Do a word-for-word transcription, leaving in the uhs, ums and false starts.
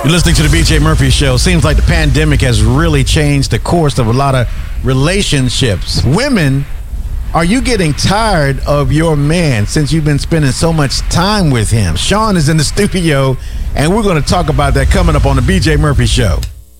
You're listening to the B J Murphy Show. Seems like the pandemic has really changed the course of a lot of relationships. Women, are you getting tired of your man since you've been spending so much time with him? Sean is in the studio, and we're going to talk about that coming up on the B J Murphy Show.